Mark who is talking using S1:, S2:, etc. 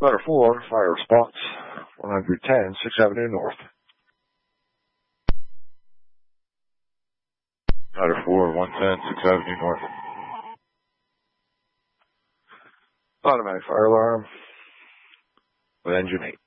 S1: Ladder 4, fire response, 110, 6th Avenue North. Ladder 4, 110, 6th Avenue North. Automatic fire alarm with engine 8.